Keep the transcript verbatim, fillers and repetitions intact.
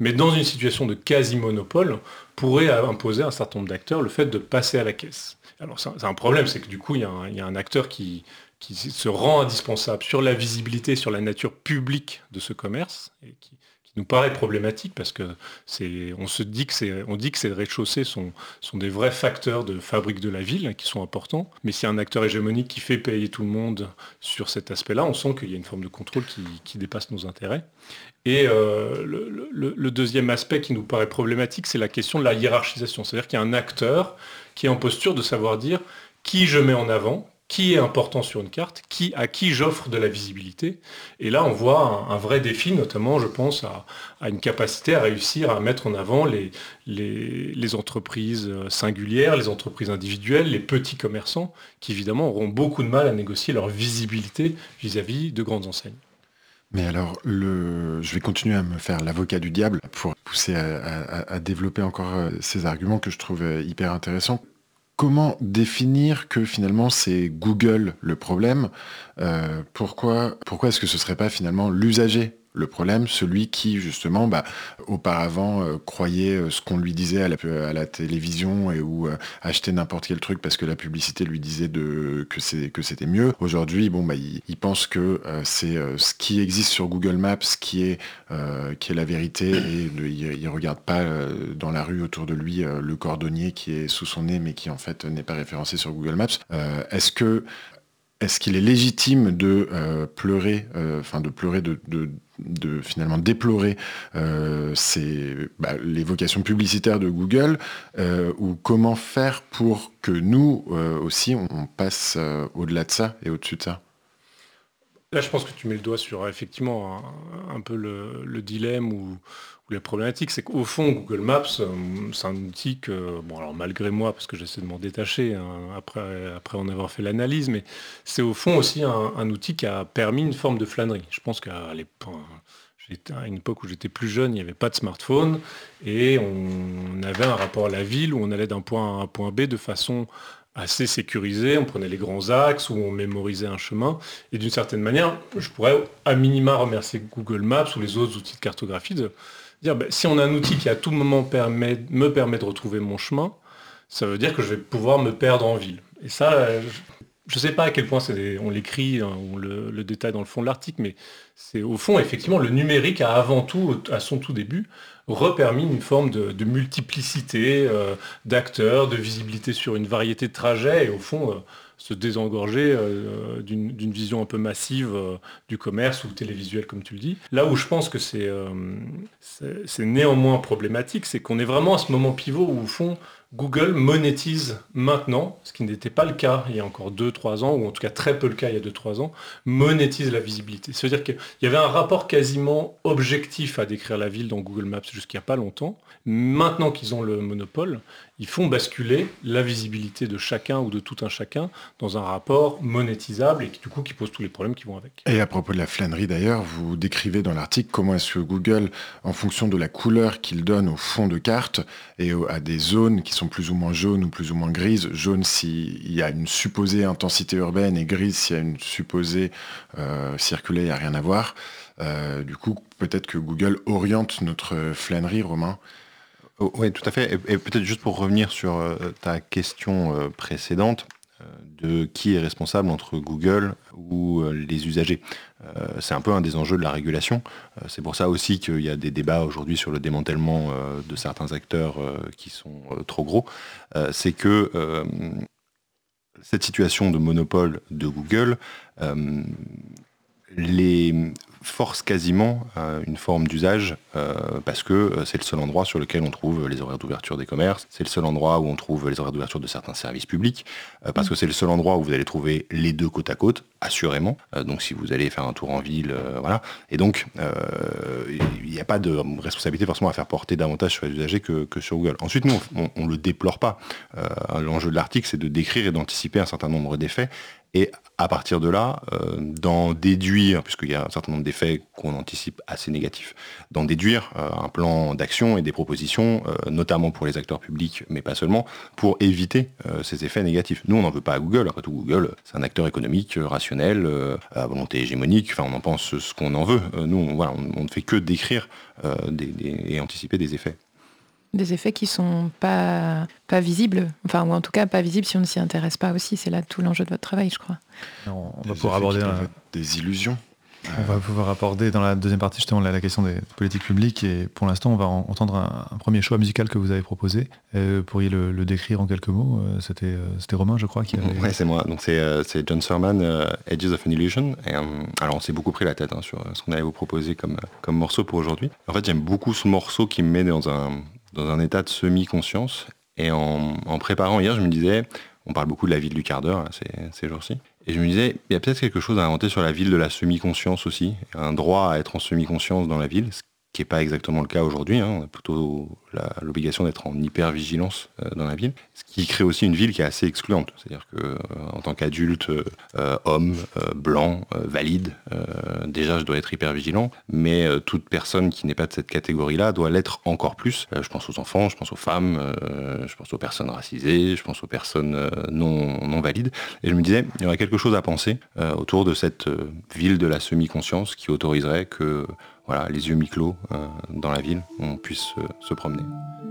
mais dans une situation de quasi-monopole, pourrait imposer à un certain nombre d'acteurs le fait de passer à la caisse. Alors c'est un, c'est un problème, c'est que du coup, il y a un, il y a un acteur qui, qui se rend indispensable sur la visibilité, sur la nature publique de ce commerce, et qui, qui nous paraît problématique parce que c'est, on se dit que c'est, on dit que ces rez-de-chaussée sont, sont des vrais facteurs de fabrique de la ville, hein, qui sont importants. Mais s'il y a un acteur hégémonique qui fait payer tout le monde sur cet aspect-là, on sent qu'il y a une forme de contrôle qui, qui dépasse nos intérêts. Et euh, le, le, le deuxième aspect qui nous paraît problématique, c'est la question de la hiérarchisation. C'est-à-dire qu'il y a un acteur qui est en posture de savoir dire qui je mets en avant, qui est important sur une carte, qui, à qui j'offre de la visibilité. Et là, on voit un, un vrai défi, notamment, je pense, à, à une capacité à réussir à mettre en avant les, les, les entreprises singulières, les entreprises individuelles, les petits commerçants, qui évidemment auront beaucoup de mal à négocier leur visibilité vis-à-vis de grandes enseignes. Mais alors, le... je vais continuer à me faire l'avocat du diable pour pousser à, à, à développer encore ces arguments que je trouve hyper intéressants. Comment définir que finalement c'est Google le problème ? euh, Pourquoi, pourquoi est-ce que ce ne serait pas finalement l'usager le problème, celui qui justement bah, auparavant euh, croyait euh, ce qu'on lui disait à la, à la télévision et ou euh, achetait n'importe quel truc parce que la publicité lui disait de, que, c'est, que c'était mieux. Aujourd'hui, bon, bah, il, il pense que euh, c'est euh, ce qui existe sur Google Maps qui est, euh, qui est la vérité et de, il ne regarde pas euh, dans la rue autour de lui euh, le cordonnier qui est sous son nez mais qui en fait n'est pas référencé sur Google Maps. Euh, est-ce que Est-ce qu'il est légitime de euh, pleurer, enfin euh, de pleurer, de, de, de finalement déplorer euh, ces, bah, les vocations publicitaires de Google, euh, ou comment faire pour que nous euh, aussi on, on passe euh, au-delà de ça et au-dessus de ça ? Là, je pense que tu mets le doigt sur effectivement un, un peu le, le dilemme ou, ou la problématique. C'est qu'au fond, Google Maps, c'est un outil que, bon, alors malgré moi, parce que j'essaie de m'en détacher hein, après, après en avoir fait l'analyse, mais c'est au fond aussi un, un outil qui a permis une forme de flânerie. Je pense qu'à l'époque, j'étais à une époque où j'étais plus jeune, il n'y avait pas de smartphone et on avait un rapport à la ville où on allait d'un point A à un point B de façon assez sécurisé, on prenait les grands axes où on mémorisait un chemin et d'une certaine manière, je pourrais à minima remercier Google Maps ou les autres outils de cartographie de dire ben, si on a un outil qui à tout moment permet, me permet de retrouver mon chemin, ça veut dire que je vais pouvoir me perdre en ville. Et ça, je ne sais pas à quel point c'est des, on l'écrit, hein, on le, le détaille dans le fond de l'article, mais c'est au fond effectivement le numérique a avant tout, à son tout début, repermis une forme de, de multiplicité euh, d'acteurs, de visibilité sur une variété de trajets et au fond euh, se désengorger euh, d'une, d'une vision un peu massive euh, du commerce ou télévisuel comme tu le dis. Là où je pense que c'est, euh, c'est, c'est néanmoins problématique, c'est qu'on est vraiment à ce moment pivot où au fond Google monétise maintenant, ce qui n'était pas le cas il y a encore deux trois ans, ou en tout cas très peu le cas il y a deux trois ans, monétise la visibilité. C'est-à-dire qu'il y avait un rapport quasiment objectif à décrire la ville dans Google Maps jusqu'il n'y a pas longtemps. Maintenant qu'ils ont le monopole, ils font basculer la visibilité de chacun ou de tout un chacun dans un rapport monétisable et qui, du coup, qui pose tous les problèmes qui vont avec. Et à propos de la flânerie d'ailleurs, vous décrivez dans l'article comment est-ce que Google, en fonction de la couleur qu'il donne au fond de carte et à des zones qui sont plus ou moins jaunes ou plus ou moins grises, jaune s'il y a une supposée intensité urbaine et grise s'il y a une supposée euh, circulée, il n'y a rien à voir. Euh, du coup, peut-être que Google oriente notre flânerie, Romain. Oui, tout à fait. Et, et peut-être juste pour revenir sur euh, ta question euh, précédente, euh, de qui est responsable entre Google ou euh, les usagers. Euh, c'est un peu un des enjeux de la régulation. Euh, c'est pour ça aussi qu'il y a des débats aujourd'hui sur le démantèlement euh, de certains acteurs euh, qui sont euh, trop gros. Euh, c'est que euh, cette situation de monopole de Google euh, les force quasiment euh, une forme d'usage euh, parce que euh, c'est le seul endroit sur lequel on trouve les horaires d'ouverture des commerces, c'est le seul endroit où on trouve les horaires d'ouverture de certains services publics, euh, parce que c'est le seul endroit où vous allez trouver les deux côte à côte, assurément. Euh, donc si vous allez faire un tour en ville, euh, voilà. Et donc il n'y a pas de responsabilité forcément à faire porter davantage sur les usagers que, que sur Google. Ensuite, nous, on ne le déplore pas. Euh, l'enjeu de l'article, c'est de décrire et d'anticiper un certain nombre d'effets. Et à partir de là, euh, d'en déduire, puisqu'il y a un certain nombre d'effets qu'on anticipe assez négatifs, d'en déduire euh, un plan d'action et des propositions, euh, notamment pour les acteurs publics, mais pas seulement, pour éviter euh, ces effets négatifs. Nous, on n'en veut pas à Google. Après tout, Google, c'est un acteur économique, euh, rationnel, euh, à volonté hégémonique. Enfin, on en pense ce qu'on en veut. Euh, nous, on, voilà, on, on ne fait que décrire euh, des, des, et anticiper des effets. Des effets qui sont pas, pas visibles, enfin, ou en tout cas pas visibles si on ne s'y intéresse pas aussi. C'est là tout l'enjeu de votre travail, je crois. On va Des pouvoir effets aborder qui la- peuvent être des illusions. On va pouvoir aborder dans la deuxième partie justement la, la question des politiques publiques, et pour l'instant on va en- entendre un, un premier choix musical que vous avez proposé. Euh, vous pourriez le, le décrire en quelques mots. Euh, C'était, euh, c'était Romain, je crois, qui avait... Ouais, c'est moi. Donc c'est, euh, c'est John Surman, euh, Edges of an Illusion. Et, euh, alors on s'est beaucoup pris la tête hein, sur euh, ce qu'on allait vous proposer comme, euh, comme morceau pour aujourd'hui. En fait, j'aime beaucoup ce morceau qui me met dans un, dans un état de semi-conscience. Et en, en préparant hier, je me disais, on parle beaucoup de la ville du quart d'heure là, ces, ces jours-ci. Et je me disais, il y a peut-être quelque chose à inventer sur la ville de la semi-conscience aussi, un droit à être en semi-conscience dans la ville, ce qui n'est pas exactement le cas aujourd'hui. Hein. On a plutôt la- l'obligation d'être en hyper-vigilance euh, dans la ville, ce qui crée aussi une ville qui est assez excluante. C'est-à-dire que euh, en tant qu'adulte, euh, euh, homme, euh, blanc, euh, valide, euh, déjà je dois être hyper-vigilant, mais euh, toute personne qui n'est pas de cette catégorie-là doit l'être encore plus. Euh, je pense aux enfants, je pense aux femmes, euh, je pense aux personnes racisées, je pense aux personnes euh, non, non valides. Et je me disais, il y aurait quelque chose à penser euh, autour de cette euh, ville de la semi-conscience qui autoriserait que, voilà, les yeux mi-clos euh, dans la ville, on puisse euh, se promener.